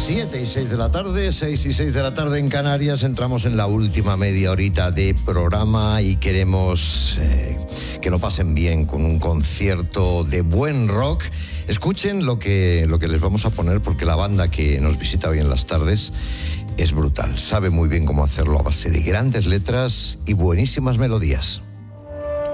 7 y 6 de la tarde, 6 y 6 de la tarde en Canarias. Entramos en la última media horita de programa y queremos que lo pasen bien con un concierto de buen rock. Escuchen lo que les vamos a poner, porque la banda que nos visita hoy en las tardes es brutal. Sabe muy bien cómo hacerlo a base de grandes letras y buenísimas melodías.